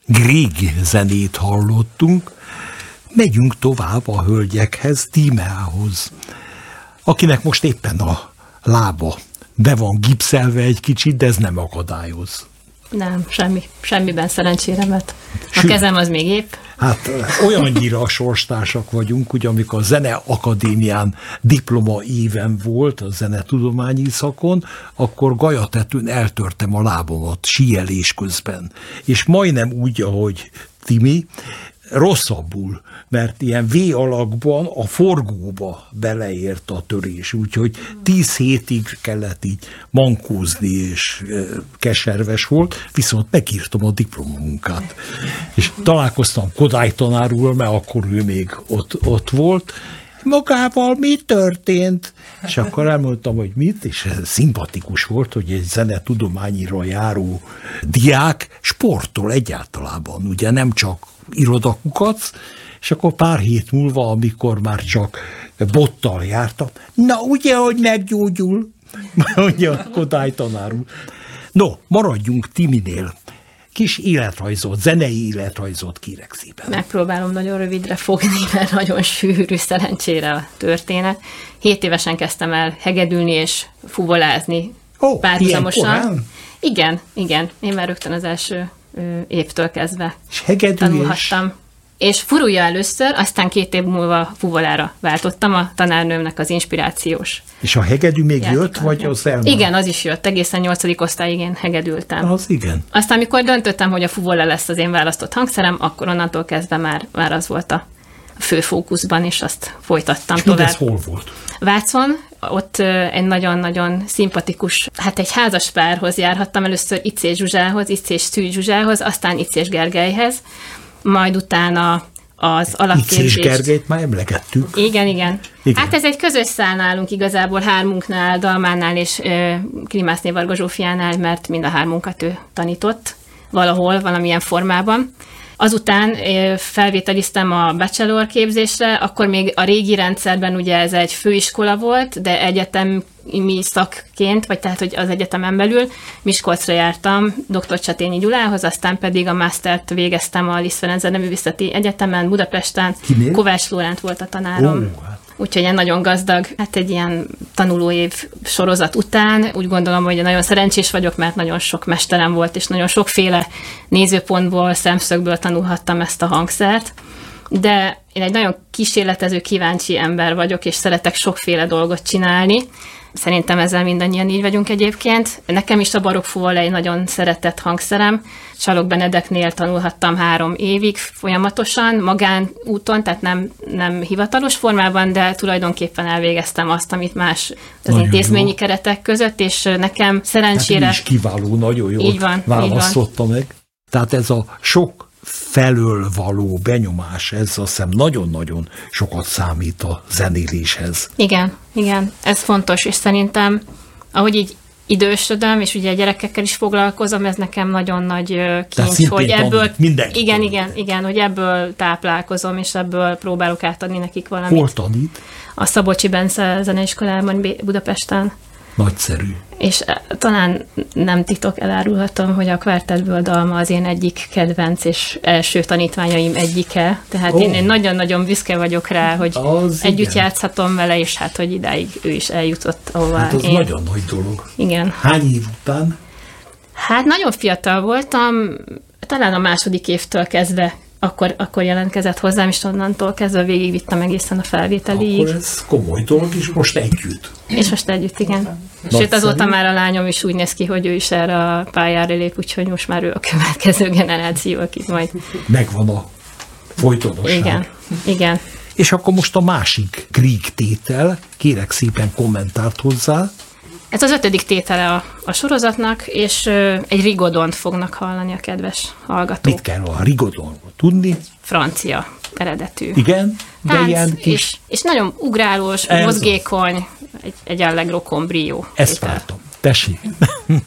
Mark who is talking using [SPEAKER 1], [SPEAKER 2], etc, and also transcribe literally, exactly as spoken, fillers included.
[SPEAKER 1] grieg zenét hallottunk, megyünk tovább a hölgyekhez, Tímeához, akinek most éppen a lába be van gipszelve egy kicsit, de ez nem akadályoz.
[SPEAKER 2] Nem, semmi, semmiben szerencsére, mert a kezem az még épp.
[SPEAKER 1] Hát olyannyira sorstársak vagyunk, hogy amikor a Zeneakadémián diploma éven volt, a zenetudományi szakon, akkor gajatetőn eltörtem a lábamat síelés közben. És majdnem úgy, ahogy Timi, rosszabbul, mert ilyen V alakban a forgóba beleért a törés, úgyhogy tíz hétig kellett így mankózni, és keserves volt, viszont megírtam a diplomamunkát. És találkoztam Kodály tanár úrral, mert akkor ő még ott, ott volt, magával mi történt? És akkor elmondtam, hogy mit, és szimpatikus volt, hogy egy zenetudományira járó diák sportol egyáltalában, ugye nem csak irodakukac, és akkor pár hét múlva, amikor már csak bottal jártam, na ugye, hogy meggyógyul, mondja a Kodály tanár úr. No, maradjunk Timinél. Kis életrajzot, zenei életrajzot kérek szépen.
[SPEAKER 2] Megpróbálom nagyon rövidre fogni, mert nagyon sűrű szerencsére a történet. Hét évesen kezdtem el hegedülni és fuvolázni
[SPEAKER 1] oh,
[SPEAKER 2] párhuzamosan. Igen, igen. Én már rögtön az első ö, évtől kezdve
[SPEAKER 1] és hegedülés.
[SPEAKER 2] tanulhattam. És furulja először, aztán két év múlva fuvolára váltottam, a tanárnőmnek az inspirációs.
[SPEAKER 1] És a hegedű még
[SPEAKER 2] játéka.
[SPEAKER 1] Jött, vagy az elmaradt?
[SPEAKER 2] Igen, az is jött. Egészen nyolcadik osztályig én hegedültem.
[SPEAKER 1] Az igen.
[SPEAKER 2] Aztán, amikor döntöttem, hogy a fuvola lesz az én választott hangszerem, akkor onnantól kezdve már, már az volt a fő fókuszban, és azt folytattam
[SPEAKER 1] és
[SPEAKER 2] tovább.
[SPEAKER 1] És hol volt?
[SPEAKER 2] Vácon, ott egy nagyon-nagyon szimpatikus, hát egy házas párhoz járhattam, először Icés Zsuzsához, Icés Szűcs Zsuzsához, aztán Icés Gergelyhez, majd utána az alapképzést.
[SPEAKER 1] Icés Gergelyt már emlegettük.
[SPEAKER 2] Igen, igen,
[SPEAKER 1] igen.
[SPEAKER 2] Hát ez egy közös szál nálunk igazából, hármunknál, Dalmánál és ö, Klimászné Varga Zsófiánál, mert mind a hármunkat ő tanított valahol, valamilyen formában. Azután ö, felvételiztem a bachelor képzésre, akkor még a régi rendszerben ugye ez egy főiskola volt, de egyetemi szakként, vagy tehát, hogy az egyetemen belül Miskolcra jártam dr. Csetényi Gyulához, aztán pedig a mastert végeztem a Liszt Ferenc Zeneművészeti Egyetemen, Budapesten.
[SPEAKER 1] Kinél?
[SPEAKER 2] Kovács Lóránt volt a tanárom.
[SPEAKER 1] Oh, hát.
[SPEAKER 2] Úgyhogy egy nagyon gazdag, hát egy ilyen tanulóév sorozat után úgy gondolom, hogy nagyon szerencsés vagyok, mert nagyon sok mesterem volt, és nagyon sokféle nézőpontból, szemszögből tanulhattam ezt a hangszert. De én egy nagyon kísérletező, kíváncsi ember vagyok, és szeretek sokféle dolgot csinálni. Szerintem ezzel mindannyian így vagyunk egyébként. Nekem is a barokkfuvola egy nagyon szeretett hangszerem. Csalog Benedeknél tanulhattam három évig folyamatosan, magánúton, tehát nem, nem hivatalos formában, de tulajdonképpen elvégeztem azt, amit más az nagyon intézményi jó. keretek között, és nekem szerencsére...
[SPEAKER 1] Hát is kiváló, nagyon jól
[SPEAKER 2] így van,
[SPEAKER 1] választotta így van. meg. Tehát ez a sok felől való benyomás, ez azt hiszem nagyon-nagyon sokat számít a zenéléshez.
[SPEAKER 2] Igen, igen, ez fontos, és szerintem, ahogy így idősödöm, és ugye a gyerekekkel is foglalkozom, ez nekem nagyon nagy kincs, hogy ebből, igen, igen, igen, hogy ebből táplálkozom, és ebből próbálok átadni nekik valamit.
[SPEAKER 1] Hol tanít?
[SPEAKER 2] A Szabolcsi Bence Zeneiskolában Budapesten.
[SPEAKER 1] Nagyszerű.
[SPEAKER 2] És talán nem titok, elárulhatom, hogy a Kvartettből dalma az én egyik kedvenc és első tanítványaim egyike. Tehát oh. én, én nagyon-nagyon büszke vagyok rá, hogy az együtt igen. játszhatom vele, és hát, hogy idáig ő is eljutott, ahová
[SPEAKER 1] hát az
[SPEAKER 2] én.
[SPEAKER 1] nagyon nagy dolog.
[SPEAKER 2] Igen.
[SPEAKER 1] Hány év után?
[SPEAKER 2] Hát nagyon fiatal voltam, talán a második évtől kezdve Akkor, akkor jelentkezett hozzám, és onnantól kezdve végigvittem egészen a felvételig.
[SPEAKER 1] Akkor ez komoly dolog, és most együtt.
[SPEAKER 2] És most együtt, igen. Nagyszerű. Sőt, azóta már a lányom is úgy néz ki, hogy ő is erre a pályára lép, úgyhogy most már ő a következő generáció, akit majd...
[SPEAKER 1] Megvan a folytonosság.
[SPEAKER 2] Igen, igen.
[SPEAKER 1] És akkor most a másik grieg tétel, kérek szépen kommentárt hozzá.
[SPEAKER 2] Ez az ötödik tétele a, a sorozatnak, és ö, egy rigodont fognak hallani a kedves hallgatók.
[SPEAKER 1] Mit kell a rigodonról tudni?
[SPEAKER 2] Francia eredetű.
[SPEAKER 1] Igen, de
[SPEAKER 2] Tánc,
[SPEAKER 1] ilyen kis...
[SPEAKER 2] És, és nagyon ugrálós, ez mozgékony, egy, egy allegro con brio.
[SPEAKER 1] Ezt vártam. Tessék.